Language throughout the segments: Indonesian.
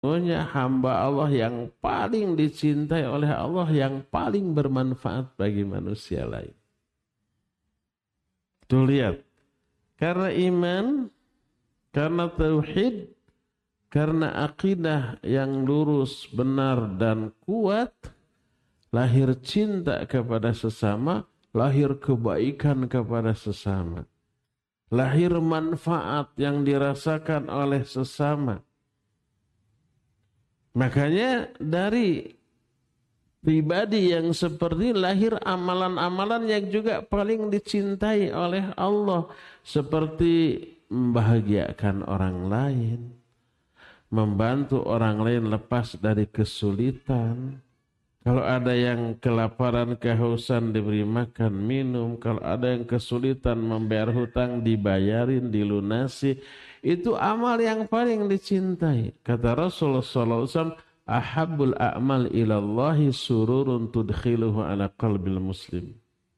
Punya hamba Allah yang paling dicintai oleh Allah, yang paling bermanfaat bagi manusia lain. Tuh lihat, karena iman, karena tauhid, karena akidah yang lurus, benar dan kuat, lahir cinta kepada sesama, lahir kebaikan kepada sesama, lahir manfaat yang dirasakan oleh sesama. Makanya dari pribadi yang seperti lahir amalan-amalan yang juga paling dicintai oleh Allah. Seperti membahagiakan orang lain, membantu orang lain lepas dari kesulitan. Kalau ada yang kelaparan, kehausan, diberi makan, minum. Kalau ada yang kesulitan membayar hutang, dibayarin, dilunasi. Itu amal yang paling dicintai. Kata Rasulullah SAW, ahabbul a'mal ilallahi sururun tudkhiluhu ala qalbil muslim.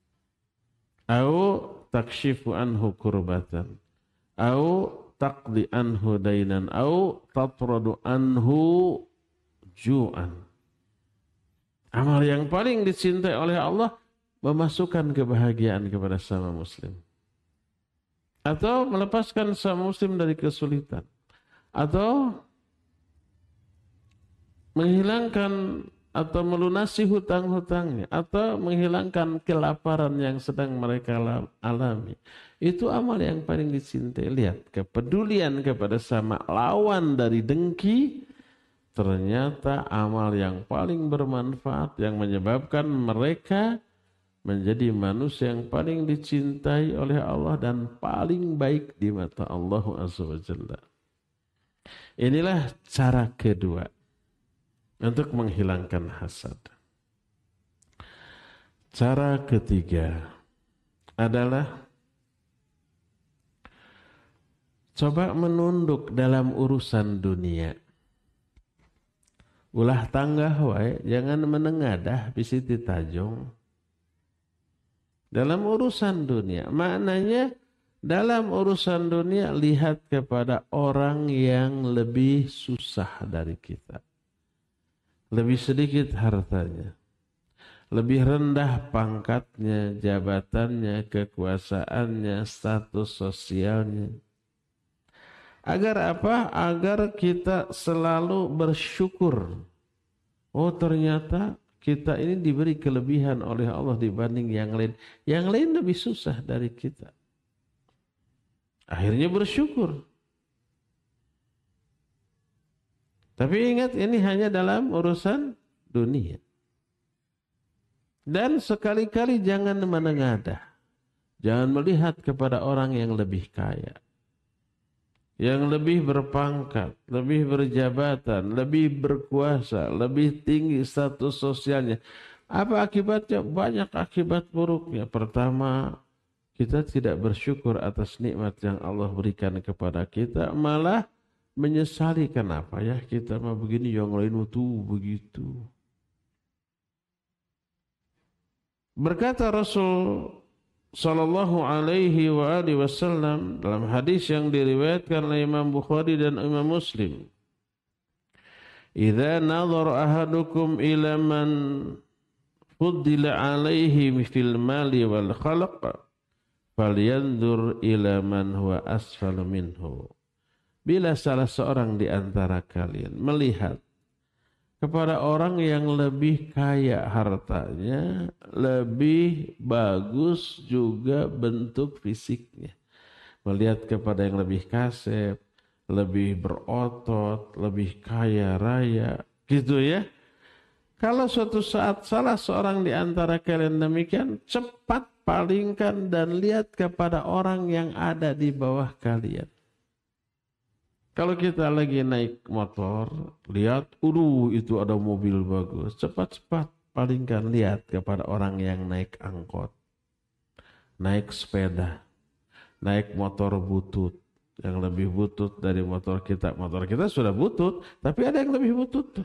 Au takshifu anhu kurbatan. Au taqdi anhu dainan. Au tatradu anhu ju'an. Amal yang paling dicintai oleh Allah, memasukkan kebahagiaan kepada sama muslim. Atau melepaskan sama muslim dari kesulitan. Atau menghilangkan atau melunasi hutang-hutangnya. Atau menghilangkan kelaparan yang sedang mereka alami. Itu amal yang paling dicintai. Lihat, kepedulian kepada sama lawan dari dengki, ternyata amal yang paling bermanfaat yang menyebabkan mereka menjadi manusia yang paling dicintai oleh Allah dan paling baik di mata Allah Azza wa Jalla. Inilah cara kedua untuk menghilangkan hasad. Cara ketiga adalah coba menunduk dalam urusan dunia. Ulah tangga wae, jangan menengadah bisiti tajung. Dalam urusan dunia, maknanya dalam urusan dunia lihat kepada orang yang lebih susah dari kita. Lebih sedikit hartanya. Lebih rendah pangkatnya, jabatannya, kekuasaannya, status sosialnya. Agar apa? Agar kita selalu bersyukur. Oh, ternyata kita ini diberi kelebihan oleh Allah dibanding yang lain. Yang lain lebih susah dari kita. Akhirnya bersyukur. Tapi ingat, ini hanya dalam urusan dunia. Dan sekali-kali jangan menengadah. Jangan melihat kepada orang yang lebih kaya, yang lebih berpangkat, lebih berjabatan, lebih berkuasa, lebih tinggi status sosialnya. Apa akibatnya? Banyak akibat buruknya. Pertama, kita tidak bersyukur atas nikmat yang Allah berikan kepada kita, malah menyesali, kenapa ya kita mah begini, yang lain tuh begitu. Berkata Rasul sallallahu alaihi wa alihi wasallam dalam hadis yang diriwayatkan oleh Imam Bukhari dan Imam Muslim, "Idza nadhara ahadukum ila man fuddila alaihi fil mali wal khalq, falyanzur ila man huwa asfal minhu." Bila salah seorang di antara kalian melihat kepada orang yang lebih kaya hartanya, lebih bagus juga bentuk fisiknya. Melihat kepada yang lebih kasep, lebih berotot, lebih kaya raya, gitu ya. Kalau suatu saat salah seorang di antara kalian demikian, cepat palingkan dan lihat kepada orang yang ada di bawah kalian. Kalau kita lagi naik motor, lihat, itu ada mobil bagus. Cepat-cepat palingkan, lihat kepada orang yang naik angkot, naik sepeda, naik motor butut. Yang lebih butut dari motor kita. Motor kita sudah butut, tapi ada yang lebih butut.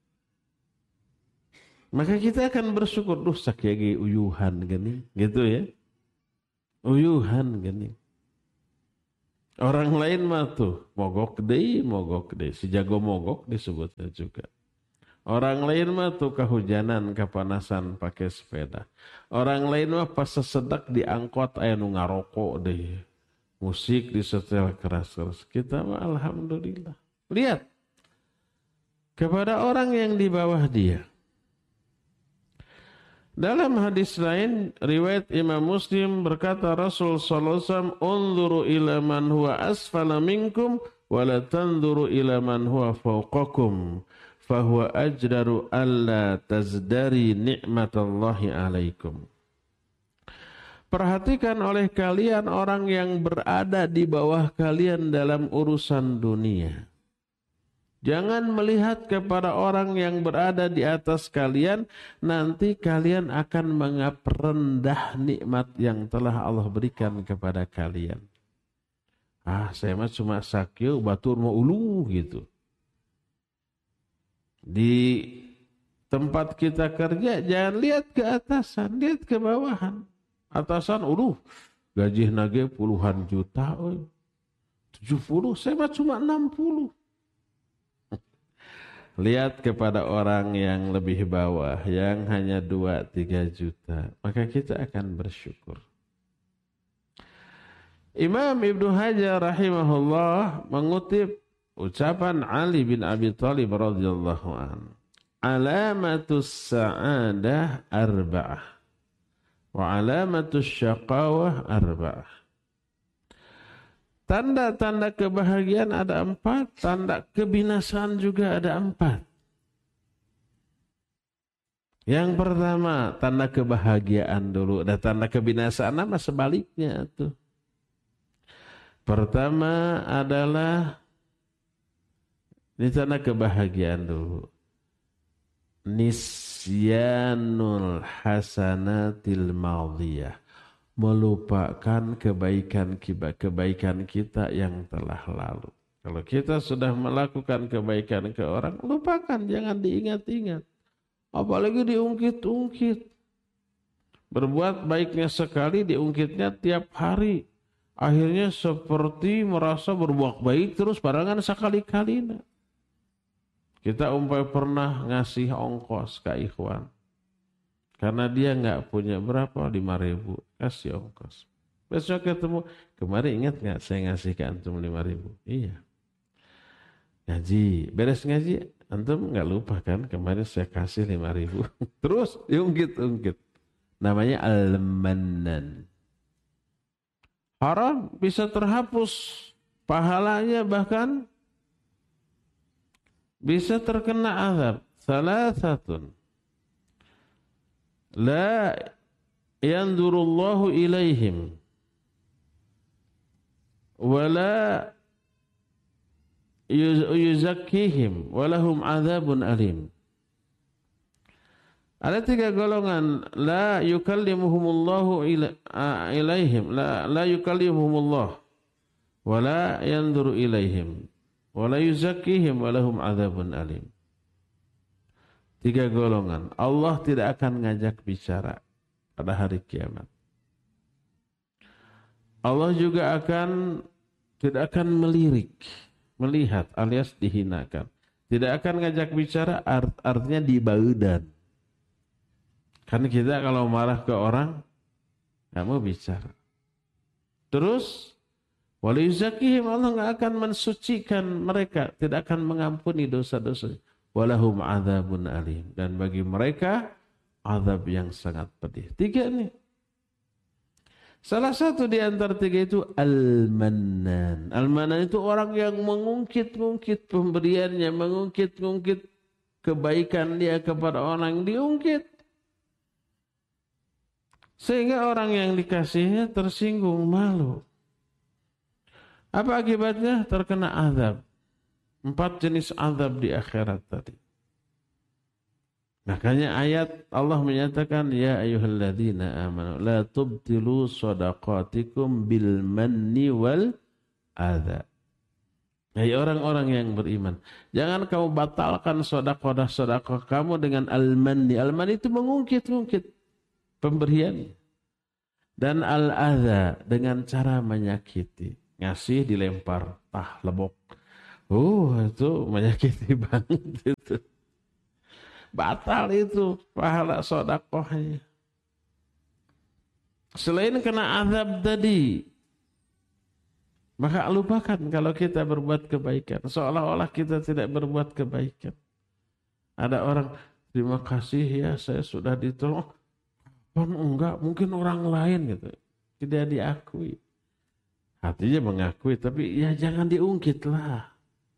Maka kita akan bersyukur, sakyagi uyuhan gini, gitu ya. Uyuhan gini. Orang lain mah tuh mogok deui, si jago mogok disebutnya juga. Orang lain mah tuh kehujanan, kepanasan pakai sepeda. Orang lain mah pas sesedak di angkot aya nu ngarokok deh. Musik disetel keras-keras. Kita mah alhamdulillah. Lihat kepada orang yang di bawah dia. Dalam hadis lain, riwayat Imam Muslim berkata Rasul sallallahu alaihi wasallam, "Unzuru ila man huwa asfala minkum wa la tanzuru ila man huwa fawqakum, fa huwa ajdaru alla tazdari ni'matallahi alaikum." Perhatikan oleh kalian orang yang berada di bawah kalian dalam urusan dunia. Jangan melihat kepada orang yang berada di atas kalian, nanti kalian akan menganggap rendah nikmat yang telah Allah berikan kepada kalian. Saya mah cuma sakit, batur mau ulu gitu. Di tempat kita kerja, jangan lihat ke atasan, lihat ke bawahan. Atasan, gaji nage puluhan juta, 70, saya mah cuma 60. Lihat kepada orang yang lebih bawah, yang hanya 2-3 juta. Maka kita akan bersyukur. Imam Ibnu Hajar rahimahullah mengutip ucapan Ali bin Abi Thalib radhiyallahu an. Alamatus sa'adah arba'ah. Wa alamatus syaqawah arba'ah. Tanda-tanda kebahagiaan ada 4, tanda kebinasaan juga ada 4. Yang pertama, tanda kebahagiaan dulu. Dan tanda kebinasaan apa sebaliknya tuh. Pertama adalah, ini tanda kebahagiaan dulu. Nisyanul hasanatil madhiyah. Melupakan kebaikan kita yang telah lalu. Kalau kita sudah melakukan kebaikan ke orang, lupakan, jangan diingat-ingat. Apalagi diungkit-ungkit. Berbuat baiknya sekali, diungkitnya tiap hari. Akhirnya seperti merasa berbuat baik terus, padahal kan sekali-kali. Kita pernah ngasih ongkos ke ikhwan. Karena dia nggak punya berapa, 5.000, kasih ongkos. Besok ketemu, kemarin ingat nggak saya ngasih ke antum 5.000? Iya. Ngaji, beres ngaji, antum nggak lupa kan kemarin saya kasih 5.000. Terus diungkit-ungkit. Namanya al-mannan. Haram bisa terhapus, pahalanya bahkan bisa terkena azab. Salasatun. La yanzurullahu ilaihim wala yuzakkihim walahum adzabun alim. Ada 3 golongan. La yukallimuhumullahu ilaihim, la yukallimuhumullah wala yanzuru ilaihim wala yuzakkihim walahum adzabun alim. 3 golongan. Allah tidak akan ngajak bicara pada hari kiamat. Allah juga tidak akan melirik, melihat alias dihinakan. Tidak akan ngajak bicara, artinya dibaudan. Kan kita kalau marah ke orang, nggak mau bicara. Terus, wala yuzakihim, Allah nggak akan mensucikan mereka, tidak akan mengampuni dosa-dosa. Walahum adzabun alim, dan bagi mereka azab yang sangat pedih. 3 nih. Salah satu di antara 3 itu al-mannan. Al-mannan itu orang yang mengungkit-ungkit pemberiannya, mengungkit-ungkit kebaikan dia kepada orang yang diungkit. Sehingga orang yang dikasihnya tersinggung, malu. Apa akibatnya? Terkena azab. 4 jenis azab di akhirat tadi. Makanya ayat Allah menyatakan, ya ayyuhalladzina amanu la tubtilu shadaqatikum bil manni wal adza. Hai orang-orang yang beriman, jangan kamu batalkan sedekah kamu dengan al-manni. Al-manni itu mengungkit-ungkit pemberian, dan al-adza dengan cara menyakiti. ngasih dilempar, lebok. Itu menyakiti banget itu. Batal itu pahala sedekahnya. Selain kena azab tadi, maka lupakan kalau kita berbuat kebaikan. Seolah-olah kita tidak berbuat kebaikan. Ada orang, terima kasih ya saya sudah ditolong. Enggak, mungkin orang lain gitu. Tidak diakui. Hatinya mengakui, tapi ya jangan diungkit lah.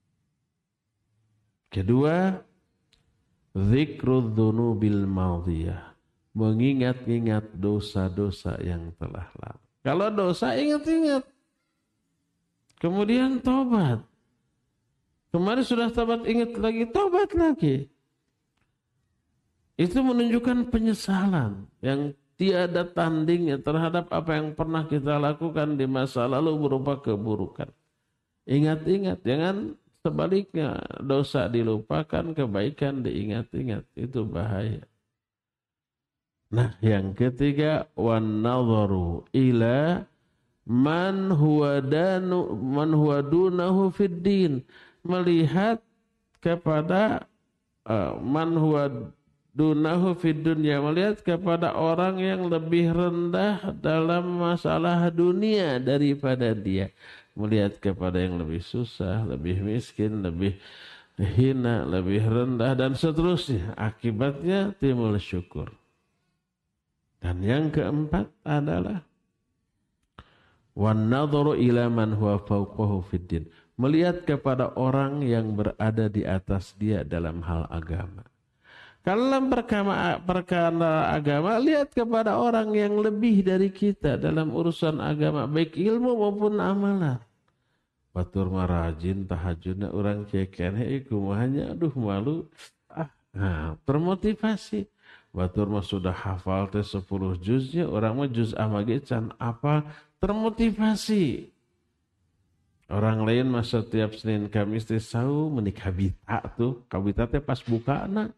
Kedua, zikrul dzunubil madhiyah. Mengingat-ingat dosa-dosa yang telah lalu. Kalau dosa, ingat-ingat. Kemudian tobat. Kemarin sudah tobat, ingat lagi, tobat lagi. Itu menunjukkan penyesalan yang tiada tandingnya terhadap apa yang pernah kita lakukan di masa lalu berupa keburukan. Ingat-ingat, jangan sebaliknya dosa dilupakan, kebaikan diingat-ingat. Itu bahaya. Nah, yang ketiga, wan nadharu ila man huwa dunahu fid din, melihat kepada man huwa dunahu fid dunya, melihat kepada orang yang lebih rendah dalam masalah dunia daripada dia, melihat kepada yang lebih susah, lebih miskin, lebih hina, lebih rendah dan seterusnya. Akibatnya timbul syukur. Dan yang keempat adalah wan nadharu ila man huwa fawqahu fid din, melihat kepada orang yang berada di atas dia dalam hal agama. Kalau dalam perkara agama, lihat kepada orang yang lebih dari kita dalam urusan agama, baik ilmu maupun amalan. Batur marajin tahajudna orang cekene kumahanya, aduh malu. Termotivasi. Batur mah sudah hafal teh 10 juznya, orang mah juz amage can apa, termotivasi. Orang lain mah setiap Senin Kamis teh sau meuni kabita tuh, kabita teh pas bukaana.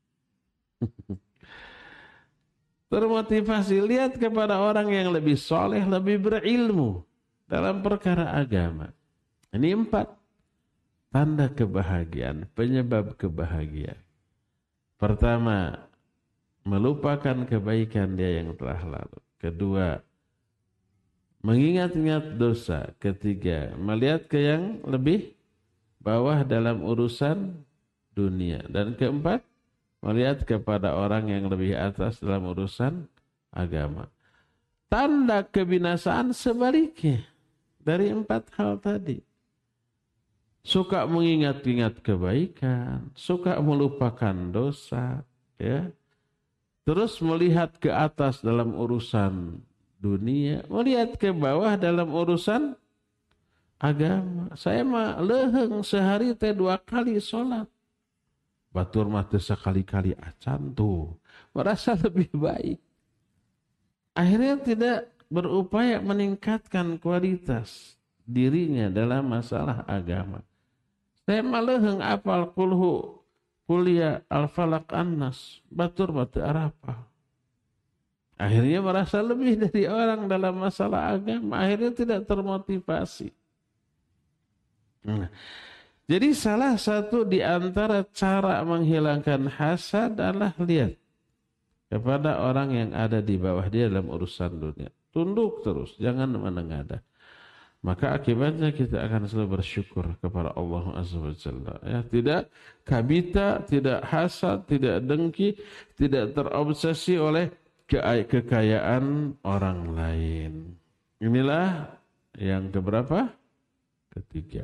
Termotivasi, lihat kepada orang yang lebih soleh, lebih berilmu dalam perkara agama. Ini 4 tanda kebahagiaan, penyebab kebahagiaan. Pertama, melupakan kebaikan dia yang telah lalu. Kedua, mengingat-ingat dosa. Ketiga, melihat ke yang lebih bawah dalam urusan dunia. Dan keempat, melihat kepada orang yang lebih atas dalam urusan agama. Tanda kebinasaan sebaliknya dari 4 hal tadi. Suka mengingat-ingat kebaikan, suka melupakan dosa, ya. Terus melihat ke atas dalam urusan dunia, melihat ke bawah dalam urusan agama. Saya mah leheng sehari teh 2 kali sholat. Batur mah teu sekali-kali acan tuh. Merasa lebih baik. Akhirnya tidak berupaya meningkatkan kualitas dirinya dalam masalah agama. Saya mah leheng apal kulhu kuliah al-falak an-nas, batur batu arapa. Akhirnya merasa lebih dari orang dalam masalah agama. Akhirnya tidak termotivasi. Jadi salah satu di antara cara menghilangkan hasad adalah lihat kepada orang yang ada di bawah dia dalam urusan dunia. Tunduk terus, jangan menengadah. Maka akibatnya kita akan selalu bersyukur kepada Allah Azza wa Jalla. Ya, tidak kabita, tidak hasad, tidak dengki, tidak terobsesi oleh kekayaan orang lain. Inilah yang keberapa? Ketiga.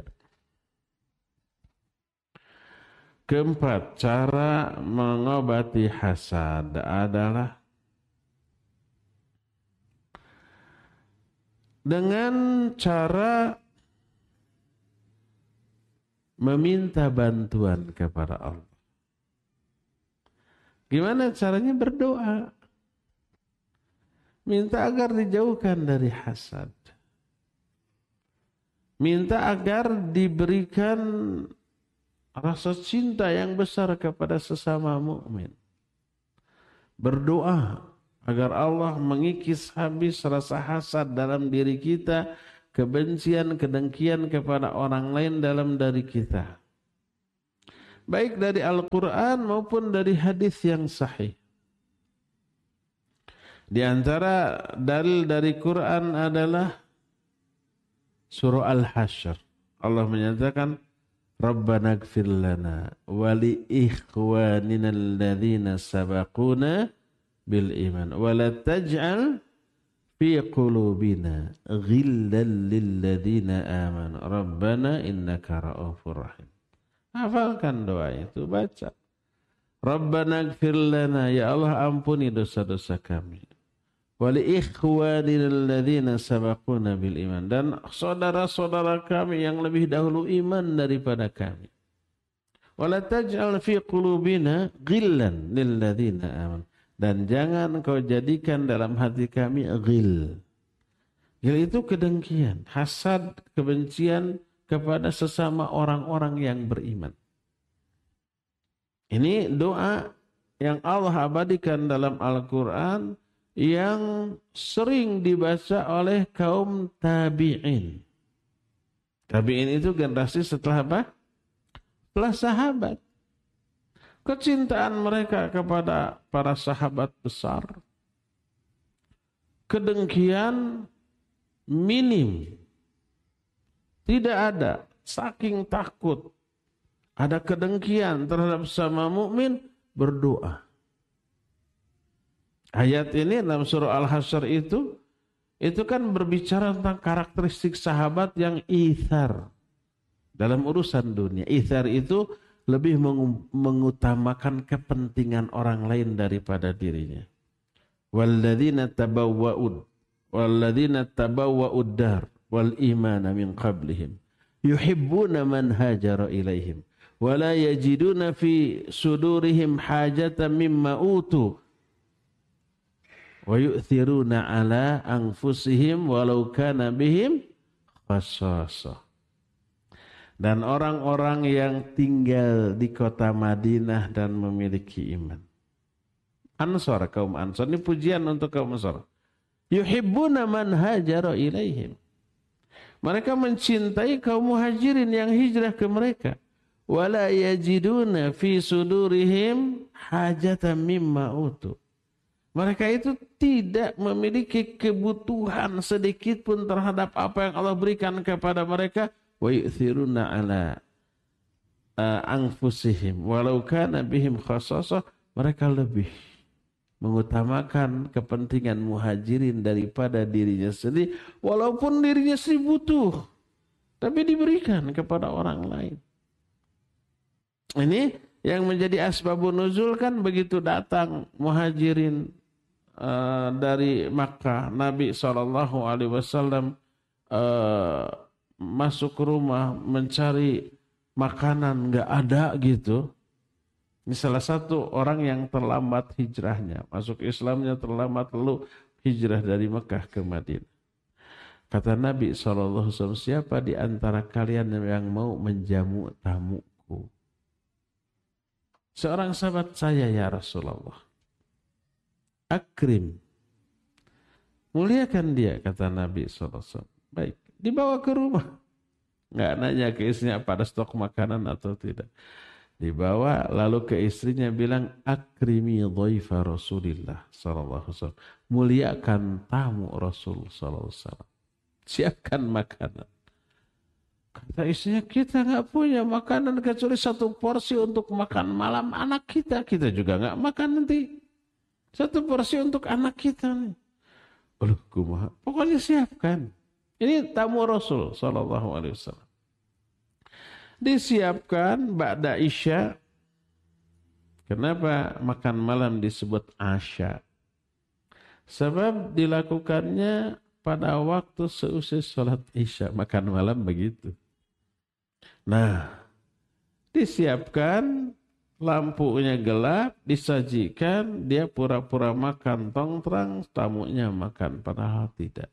Keempat, cara mengobati hasad adalah dengan cara meminta bantuan kepada Allah. Gimana caranya? Berdoa. Minta agar dijauhkan dari hasad. Minta agar diberikan rasa cinta yang besar kepada sesama mukmin. Berdoa agar Allah mengikis habis rasa hasad dalam diri kita kebencian, kedengkian kepada orang lain dalam diri kita. Baik dari Al-Quran maupun dari hadis yang sahih. Di antara dalil dari Quran adalah surah Al-Hasyr. Allah menyatakan, Rabbana gfir lana wa li ikhwanina alladhina sabaquna bil iman wa la taj'al fi qulubina ghillan lil ladzina amanu rabbana innaka ra'ufur rahim. Hafalkan doa itu, baca. Rabbana gfir lana, ya Allah ampuni dosa-dosa kami. Wa li ikhwanina alladhina sabaquna bil iman, dan saudara-saudara kami yang lebih dahulu iman daripada kami. Wa la taj'al fi qulubina ghillan lil ladzina amanu, dan jangan kau jadikan dalam hati kami ghil. Ghil itu kedengkian, hasad, kebencian kepada sesama orang-orang yang beriman. Ini doa yang Allah abadikan dalam Al-Quran yang sering dibaca oleh kaum tabi'in. Tabi'in itu generasi setelah apa? Setelah sahabat. Kecintaan mereka kepada para sahabat besar, kedengkian minim, tidak ada. Saking takut ada kedengkian terhadap sesama mukmin, berdoa. Ayat ini dalam surah Al-Hasyr itu kan berbicara tentang karakteristik sahabat yang ithar dalam urusan dunia. Ithar itu lebih mengutamakan kepentingan orang lain daripada dirinya. Walladzina tabawwa'ud dar wal imana min qablihim yuhibbuna man hajara ilaihim wa la yajiduna fi sudurihim hajatan mimma utu wa yu'thiruna ala anfusihim walau kana bihim khassasah. Dan orang-orang yang tinggal di kota Madinah dan memiliki iman. Ansar, kaum Ansar. Ini pujian untuk kaum Ansar. Yuhibbuna man hajara ilaihim. Mereka mencintai kaum muhajirin yang hijrah ke mereka. Wala yajiduna fi sudurihim hajatan mimma utu. Mereka itu tidak memiliki kebutuhan sedikit pun terhadap apa yang Allah berikan kepada mereka. Wa yu'thiruna ala anfusihim walau kana bihim khassasah. Mereka lebih mengutamakan kepentingan muhajirin daripada dirinya sendiri, walaupun dirinya sendiri butuh, tapi diberikan kepada orang lain. Ini yang menjadi asbabun nuzul kan begitu datang muhajirin dari Makkah, Nabi SAW masuk ke rumah mencari makanan, nggak ada gitu. Ini salah satu orang yang terlambat hijrahnya, masuk Islamnya terlambat, lalu hijrah dari Mekah ke Madinah. Kata Nabi SAW, siapa di antara kalian yang mau menjamu tamuku? Seorang sahabat, saya ya Rasulullah. Akrim, muliakan dia, kata Nabi SAW. Baik, dibawa ke rumah. Nggak nanya ke istrinya pada stok makanan atau tidak. Dibawa, lalu ke istrinya bilang, akrimi dhaifa Rasulillah sallallahu alaihi wasallam. Muliakan tamu Rasul sallallahu alaihi wasallam. Siapkan makanan. Kata istrinya, kita nggak punya makanan kecuali satu porsi untuk makan malam anak kita. Kita juga nggak makan nanti. Satu porsi untuk anak kita nih. Aduh, kumaha. Pokoknya siapkan. Ini tamu Rasul sallallahu alaihi wasallam. Disiapkan ba'da isya. Kenapa makan malam disebut asya? Sebab dilakukannya pada waktu seusai sholat isya. Makan malam begitu. Nah, disiapkan, lampunya gelap, disajikan, dia pura-pura makan tongtrang, tamunya makan, padahal tidak.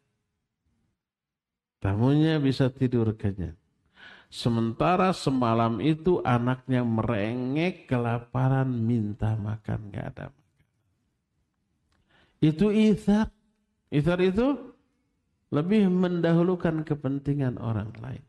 Tamunya bisa tidur kenyang. Sementara semalam itu anaknya merengek kelaparan, minta makan, gak ada makan. Itu ithar. Ithar itu lebih mendahulukan kepentingan orang lain.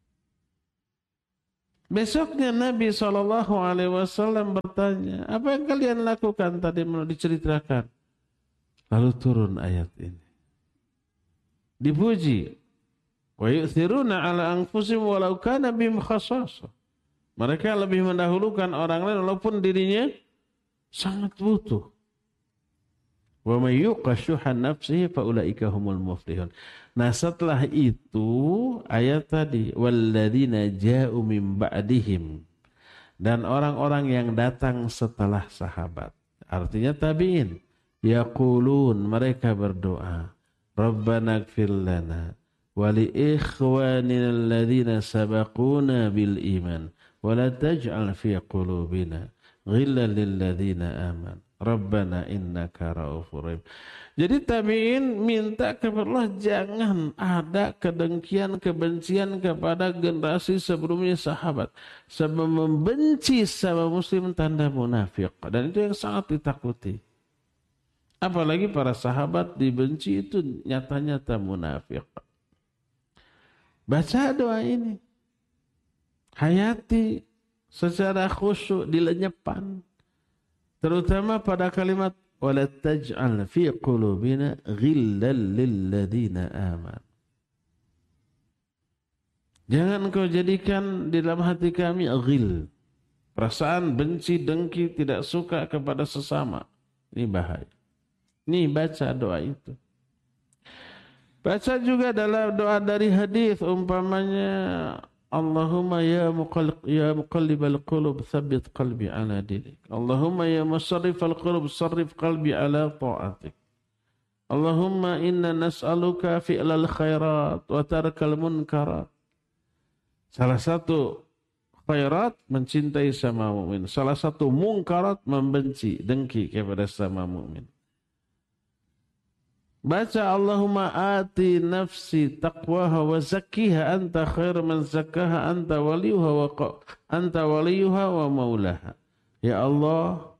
Besoknya Nabi SAW bertanya, apa yang kalian lakukan tadi diceritakan? Lalu turun ayat ini. Dipuji. Wa yu'thiruna ala anfusihim walau kana bihim khassasah. Mereka lebih mendahulukan orang lain walaupun dirinya sangat butuh. Wa may yuqa shuhha nafsihi fa ulaika humul muflihun. Nah, setelah itu ayat tadi walladzina ja'u min ba'dihim, dan orang-orang yang datang setelah sahabat, artinya tabi'in, yaqulun, mereka berdoa, Rabbana ighfir lana wa li ikhwanina alladzina sabaquna bil iman wa la taj'al fi qulubina ghillan lil ladzina amanu Rabbana innaka ra'ufur rahim. Jadi tabi'in minta kepada Allah jangan ada kedengkian, kebencian kepada generasi sebelumnya sahabat. Sebab membenci sama muslim tanda munafik. Dan itu yang sangat ditakuti. Apalagi para sahabat dibenci itu nyata-nyata munafik. Baca doa ini. Hayati secara khusyuk dilenyapkan. Terutama pada kalimat wala taj'al fi qulubina ghillan lil ladzina amanu. Jangan kau jadikan di dalam hati kami ghil, perasaan benci, dengki, tidak suka kepada sesama. Ini bahaya. Ini baca doa itu. Baca juga dalam doa dari hadis umpamanya Allahumma ya muqallibal qulub tsabbit qalbi ala dinik. Allahumma ya musarrifal qulub sarrif qalbi ala ta'atik. Allahumma inna nas'aluka fi'lal khairat wa tarkal munkarat. Salah satu khairat mencintai sama mukmin, salah satu munkarat membenci, dengki kepada sama mukmin. Baca Allahumma ati nafsi taqwaha wa zakkiha anta khair man zakkaha anta waliyuha wa maulaha. Ya Allah,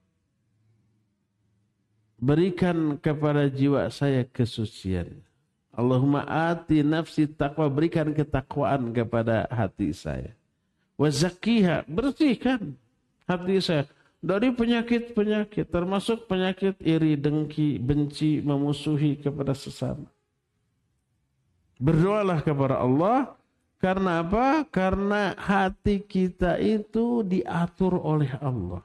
berikan kepada jiwa saya kesucian. Allahumma ati nafsi taqwa, berikan ketakwaan kepada hati saya. Wa zakkiha, bersihkan hati saya dari penyakit-penyakit, termasuk penyakit iri, dengki, benci, memusuhi kepada sesama. Berdoalah kepada Allah. Karena apa? Karena hati kita itu diatur oleh Allah.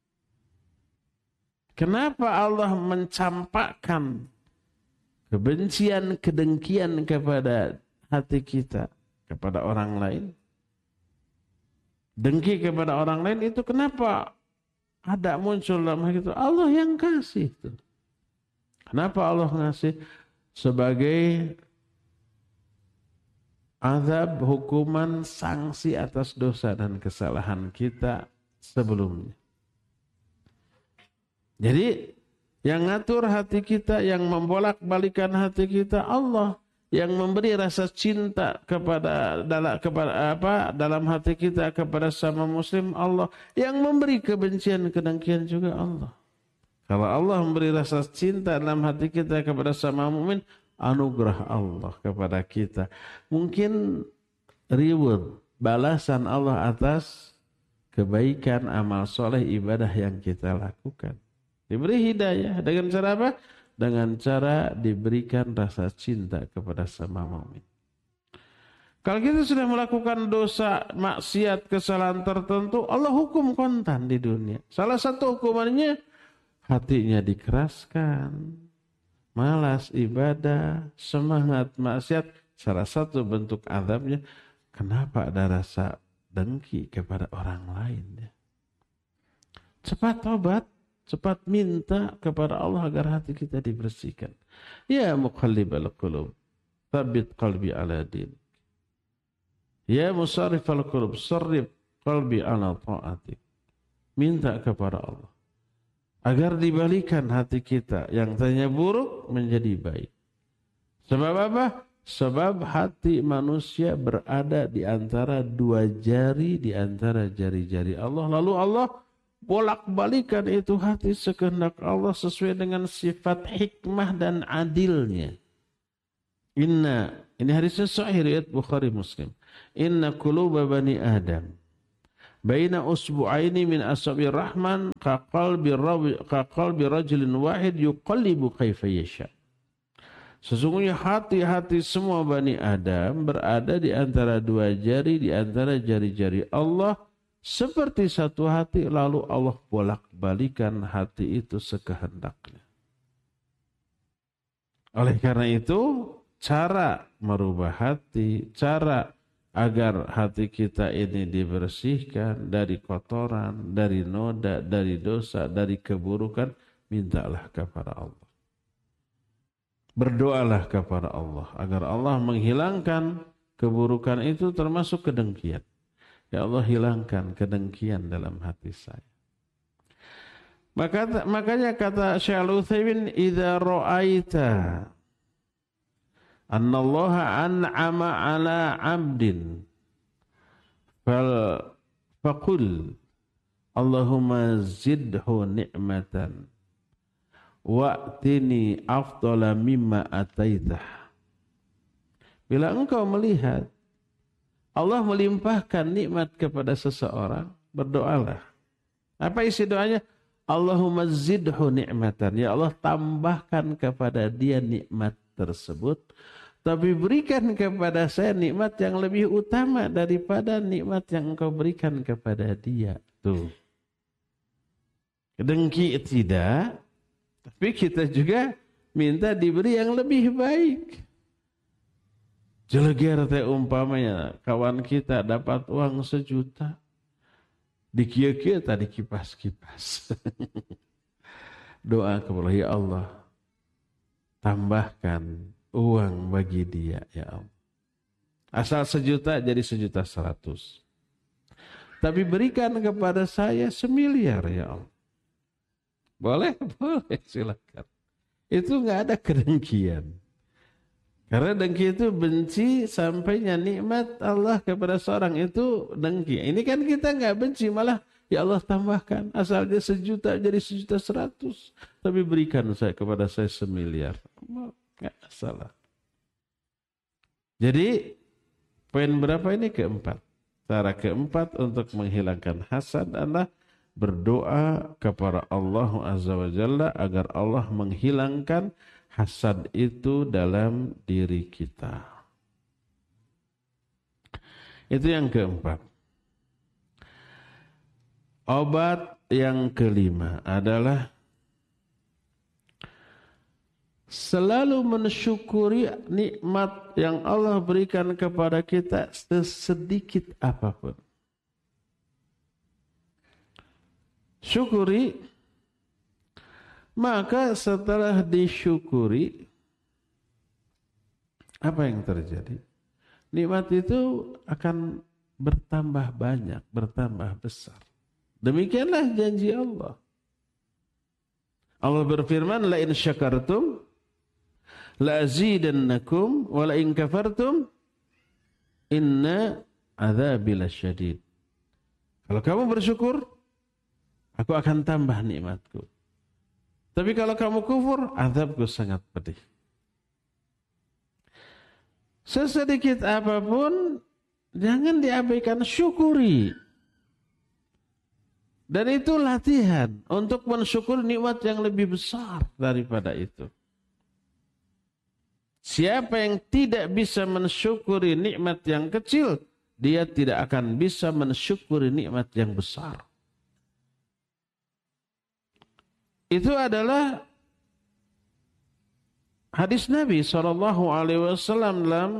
Kenapa Allah mencampakkan kebencian, kedengkian kepada hati kita, kepada orang lain? Dengki kepada orang lain itu kenapa ada muncul dalam hati itu? Allah yang kasih itu. Kenapa Allah ngasih? Sebagai azab, hukuman, sanksi atas dosa dan kesalahan kita sebelumnya. Jadi yang ngatur hati kita, yang membolak-balikan hati kita Allah. Yang memberi rasa cinta dalam hati kita kepada sama muslim Allah. Yang memberi kebencian, kedengkian juga Allah. Kalau Allah memberi rasa cinta dalam hati kita kepada sama mukmin, anugerah Allah kepada kita. Mungkin reward, balasan Allah atas kebaikan, amal soleh, ibadah yang kita lakukan. Diberi hidayah dengan cara apa? Dengan cara diberikan rasa cinta kepada sama mukmin. Kalau kita sudah melakukan dosa, maksiat, kesalahan tertentu, Allah hukum kontan di dunia. Salah satu hukumannya hatinya dikeraskan, malas ibadah, semangat maksiat. Salah satu bentuk azabnya, kenapa ada rasa dengki kepada orang lain? Cepat tobat. Cepat minta kepada Allah agar hati kita dibersihkan. Ya muqallibal qulub, tsabbit qalbi ala dinik. Ya musarrifal qulub, sarrif qalbi ala ta'atik. Minta kepada Allah agar dibalikan hati kita yang tadinya buruk menjadi baik. Sebab apa? Sebab hati manusia berada di antara dua jari, di antara jari-jari Allah. Lalu Allah bolak-balikan itu hati sekehendak Allah sesuai dengan sifat hikmah dan adilnya. Ini hadisnya sahih riwayat Bukhari Muslim. Inna quluba bani Adam baina usbu'aini min asabi'ir rahman kaqalbi rajulin wahid yuqallibu kaifa yasha. Sesungguhnya hati-hati semua Bani Adam berada di antara dua jari, di antara jari-jari Allah, seperti satu hati, lalu Allah bolak-balikan hati itu sekehendaknya. Oleh karena itu, cara merubah hati, cara agar hati kita ini dibersihkan dari kotoran, dari noda, dari dosa, dari keburukan, mintalah kepada Allah. Berdoalah kepada Allah agar Allah menghilangkan keburukan itu, termasuk kedengkian. Ya Allah, hilangkan kedengkian dalam hati saya. Makanya kata Syekh Al-Utsaimin, idza ra'aita annallaha an'ama 'ala 'abdin faqul Allahumma zidhu ni'matan wa'tini afdala mimma ataitah. Bila engkau melihat Allah melimpahkan nikmat kepada seseorang, berdoalah. Apa isi doanya? Allahumma zidhu ni'matan. Ya Allah, tambahkan kepada dia nikmat tersebut, tapi berikan kepada saya nikmat yang lebih utama daripada nikmat yang engkau berikan kepada dia. Tuh. Dengki tidak, tapi kita juga minta diberi yang lebih baik. Jeleger teh umpamanya kawan kita dapat uang 1 juta, dikia-kia tadi kipas-kipas. Doa kepada ya Allah, tambahkan uang bagi dia ya Allah. Asal 1 juta jadi 1.100.000. Tapi berikan kepada saya 1 miliar ya Allah. Boleh, boleh, silakan. Itu nggak ada kedengkian. Karena dengki itu benci sampainya nikmat Allah kepada seorang, itu dengki. Ini kan kita nggak benci, malah ya Allah tambahkan. Asal dia 1 juta jadi 1.100.000. Tapi berikan saya kepada saya 1 miliar. Nggak salah. Jadi poin berapa ini? Keempat. Cara keempat untuk menghilangkan hasad adalah berdoa kepada Allah Azza wa Jalla agar Allah menghilangkan hasad itu dalam diri kita. Itu yang keempat. Obat yang kelima adalah selalu mensyukuri nikmat yang Allah berikan kepada kita sesedikit apapun. Syukuri, maka setelah disyukuri, apa yang terjadi? Nikmat itu akan bertambah banyak, bertambah besar. Demikianlah janji Allah. Allah berfirman, la in syakartum la azidannakum wa la in kafartum inna adzabi lasyadid. Kalau kamu bersyukur, aku akan tambah nikmatku. Tapi kalau kamu kufur, azabku sangat pedih. Sesedikit apapun, jangan diabaikan, syukuri. Dan itu latihan untuk mensyukuri nikmat yang lebih besar daripada itu. Siapa yang tidak bisa mensyukuri nikmat yang kecil, dia tidak akan bisa mensyukuri nikmat yang besar. Itu adalah hadis Nabi SAW dalam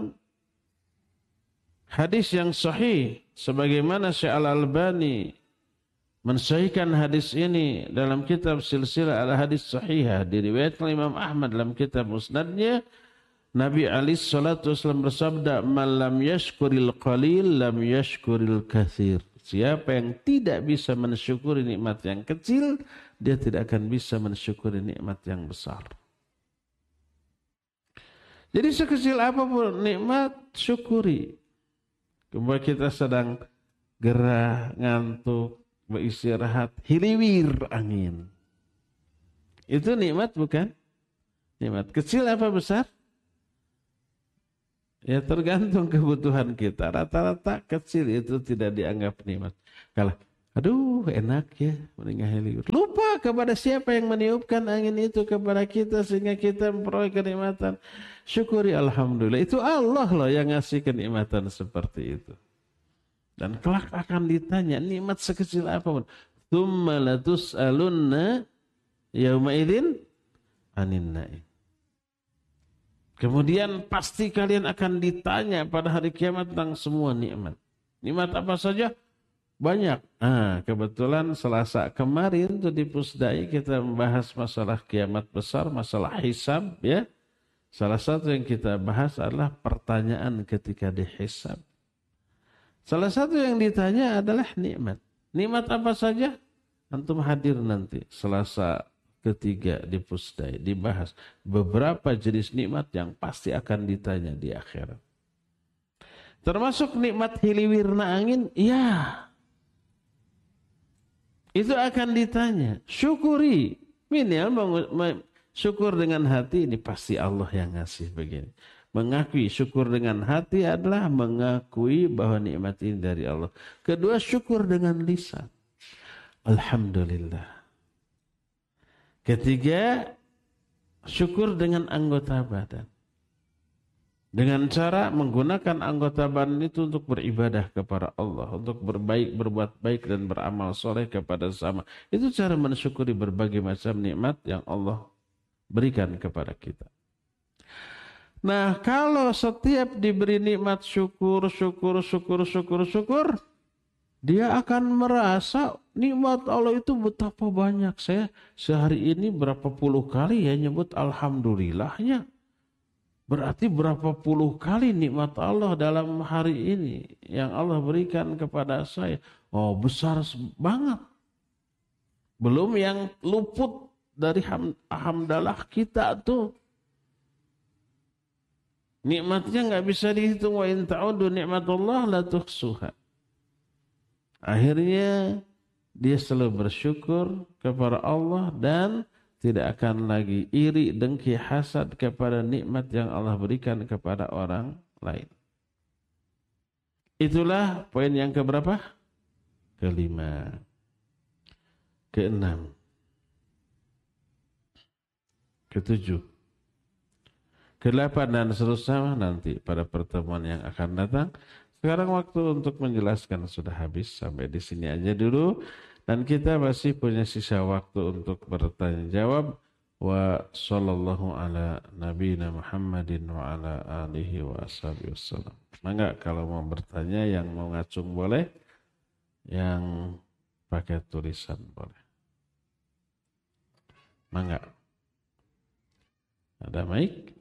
hadis yang sahih. Sebagaimana Syekh Al-Albani mensahihkan hadis ini dalam kitab Silsilah Al-Hadis Sahihah. Diriwayatkan Imam Ahmad dalam kitab Musnadnya. Nabi SAW bersabda, man lam yashkuril qalil lam yashkuril katsir. Siapa yang tidak bisa mensyukuri nikmat yang kecil, dia tidak akan bisa mensyukuri nikmat yang besar. Jadi sekecil apapun nikmat, syukuri. Kemudian kita sedang gerah, ngantuk, beristirahat, hiliwir angin. Itu nikmat bukan? Nikmat kecil apa besar? Ya tergantung kebutuhan kita. Rata-rata kecil itu tidak dianggap nikmat. Kalau aduh enak ya meninggal libur. Lupa kepada siapa yang meniupkan angin itu kepada kita sehingga kita memperoleh kenikmatan. Syukuri alhamdulillah. Itu Allah loh yang ngasih kenikmatan seperti itu. Dan kelak akan ditanya nikmat sekecil apapun. Tsumma latus'alunna yauma idzin anin na'im. Kemudian pasti kalian akan ditanya pada hari kiamat tentang semua nikmat. Nikmat apa saja? Banyak. Kebetulan Selasa kemarin tuh di Pusdai kita membahas masalah kiamat besar, masalah hisab ya. Salah satu yang kita bahas adalah pertanyaan ketika dihisab. Salah satu yang ditanya adalah nikmat. Nikmat apa saja? Antum hadir nanti Selasa ketiga di Pusdai dibahas beberapa jenis nikmat yang pasti akan ditanya di akhirat. Termasuk nikmat hiliwirna angin, ya. Itu akan ditanya. Syukuri. Minimal syukur dengan hati ini pasti Allah yang ngasih begini. Mengakui syukur dengan hati adalah mengakui bahwa nikmat ini dari Allah. Kedua, syukur dengan lisan. Alhamdulillah. Ketiga, syukur dengan anggota badan. Dengan cara menggunakan anggota badan itu untuk beribadah kepada Allah. Untuk berbaik, berbuat baik dan beramal soleh kepada sesama. Itu cara mensyukuri berbagai macam nikmat yang Allah berikan kepada kita. Nah, kalau setiap diberi nikmat syukur, dia akan merasa nikmat Allah itu betapa banyak. Saya sehari ini berapa puluh kali ya nyebut alhamdulillahnya. Berarti berapa puluh kali nikmat Allah dalam hari ini yang Allah berikan kepada saya. Oh, besar banget. Belum yang luput dari hamdalah kita tuh. Nikmatnya nggak bisa dihitung. Wa in ta'udu nikmatullah la tuhsuha. Akhirnya dia selalu bersyukur kepada Allah dan tidak akan lagi iri, dengki, hasad kepada nikmat yang Allah berikan kepada orang lain. Itulah poin yang keberapa? Kelima. Keenam. Ketujuh. Kedelapan dan seterusnya nanti pada pertemuan yang akan datang. Sekarang waktu untuk menjelaskan sudah habis. Sampai di sini aja dulu. Dan kita masih punya sisa waktu untuk bertanya jawab. Wa sallallahu ala nabiyina Muhammadin wa ala alihi wa ashabihi wassalam. Mangga kalau mau bertanya yang mau ngacung boleh. Yang pakai tulisan boleh. Mangga. Ada mic?